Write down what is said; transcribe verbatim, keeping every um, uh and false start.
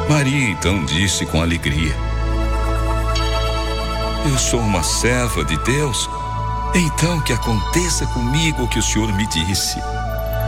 Maria então disse com alegria: eu sou uma serva de Deus, então que aconteça comigo o que o Senhor me disse.